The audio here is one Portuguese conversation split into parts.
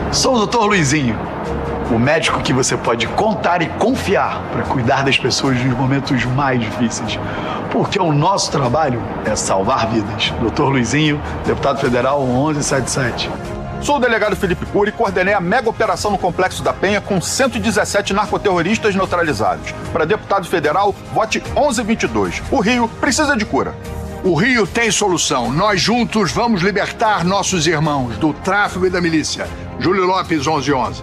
Sou o Dr. Luizinho, o médico que você pode contar e confiar para cuidar das pessoas nos momentos mais difíceis. Porque o nosso trabalho é salvar vidas. Dr. Luizinho, deputado federal 1177. Sou o delegado Felipe Cury e coordenei a mega operação no Complexo da Penha com 117 narcoterroristas neutralizados. Para deputado federal, vote 1122. O Rio precisa de cura. O Rio tem solução. Nós juntos vamos libertar nossos irmãos do tráfico e da milícia. Júlio Lopes, 1111.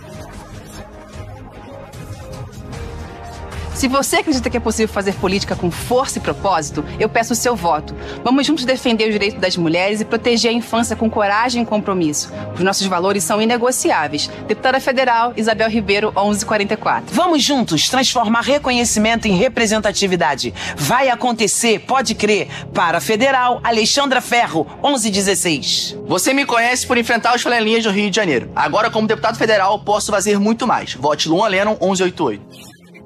Se você acredita que é possível fazer política com força e propósito, eu peço o seu voto. Vamos juntos defender o direito das mulheres e proteger a infância com coragem e compromisso. Os nossos valores são inegociáveis. Deputada Federal, Isabel Ribeiro, 1144. Vamos juntos transformar reconhecimento em representatividade. Vai acontecer, pode crer. Para Federal, Alexandra Ferro, 1116. Você me conhece por enfrentar os flanelinhas do Rio de Janeiro. Agora, como deputado federal, posso fazer muito mais. Vote Luan Lennon, 1188.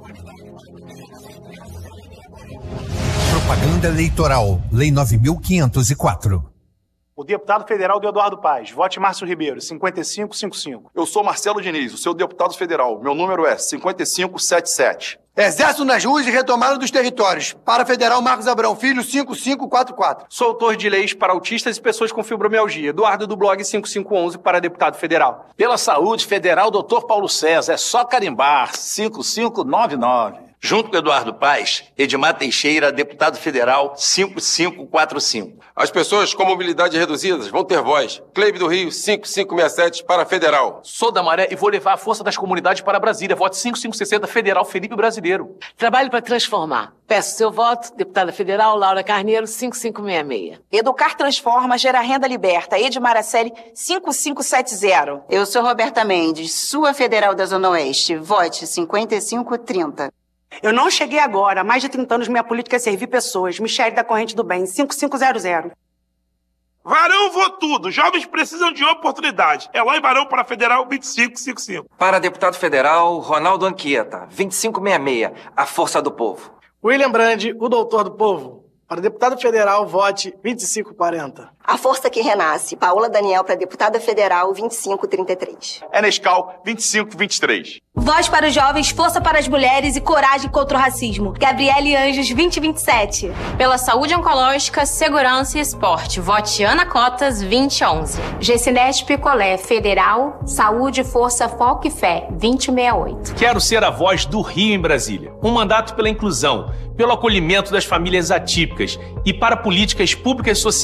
Propaganda eleitoral, Lei 9.504. O deputado federal Eduardo Paes. Vote Márcio Ribeiro, 5555. Eu sou Marcelo Diniz, o seu deputado federal. Meu número é 5577. Exército nas ruas e retomada dos territórios. Para Federal Marcos Abrão Filho, 5544. Sou autor de leis para autistas e pessoas com fibromialgia. Eduardo do blog 5511 para deputado federal. Pela saúde federal, Dr. Paulo César. É só carimbar, 5599. Junto com Eduardo Paes, Edmar Teixeira, deputado federal, 5545. As pessoas com mobilidade reduzidas vão ter voz. Cleibe do Rio, 5567 para federal. Sou da Maré e vou levar a força das comunidades para Brasília. Vote 5560 federal, Felipe Brasileiro. Trabalho para transformar. Peço seu voto, deputada federal Laura Carneiro, 5566. Educar transforma, gera renda liberta. Edmar Acelli, 5570. Eu sou Roberta Mendes, sua federal da Zona Oeste. Vote 5530. Eu não cheguei agora. Há mais de 30 anos minha política é servir pessoas. Michele da Corrente do Bem, 5500. Varão Votudo. Jovens precisam de oportunidade. Eloy Varão para Federal, 2555. Para deputado federal, Ronaldo Anchieta, 2566. A força do povo. William Brandi, o doutor do povo. Para deputado federal, vote 2540. A força que renasce. Paola Daniel para deputada federal, 2533. Enescal, 2523. Voz para os jovens, força para as mulheres e coragem contra o racismo. Gabriele Anjos, 2027. Pela saúde oncológica, segurança e esporte. Vote Ana Cotas, 2011. Gessinete Picolé, federal, saúde, força, foco e fé, 2068. Quero ser a voz do Rio em Brasília. Um mandato pela inclusão, pelo acolhimento das famílias atípicas e para políticas públicas sociais